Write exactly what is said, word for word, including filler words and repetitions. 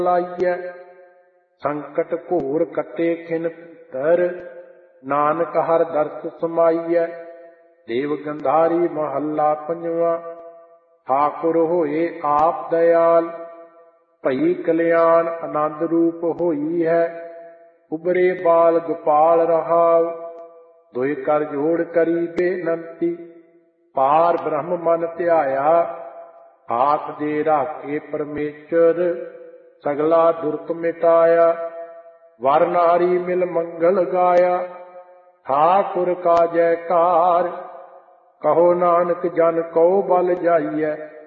ਲਾਈਐ। ਸੰਕਟ ਘੋਰ ਕੱਟੇ ਖਿਨ ਭੀਤਰ, ਨਾਨਕ ਹਰ ਦਰਸ ਸਮਾਈਐ। ਦੇਵ ਗੰਧਾਰੀ ਮਹੱਲਾ ਪੰਜਵਾਂ। ਠਾਕੁਰ ਹੋਏ ਆਪ ਦਇਆਲ, ਭਈ ਕਲਿਆਣ ਆਨੰਦ ਰੂਪ ਹੋਈ ਹੈ। ਉਬਰੇ ਬਾਲ ਗੋਪਾਲ ਰਹਾਉ, ਦੁਇ ਕਰ ਜੋੜ ਕਰੀ ਬੇਨੰਤੀ। ਪਾਰ ਬ੍ਰਹਮ ਮਨ ਧਿਆਇਆ, ਹਾਥ ਦੇ ਰਾਖੇ ਪਰਮੇਸ਼ਰ। ਸਗਲਾ ਦੁਰਖ ਮਿਟਾਇਆ, ਵਰ ਨਾਰੀ ਮਿਲ ਮੰਗਲ ਗਾਇਆ। ਠਾਕੁਰ ਕਾ ਜੈਕਾਰ, ਕਹੋ ਨਾਨਕ ਜਨ ਕਉ ਬਲ ਜਾਈਐ।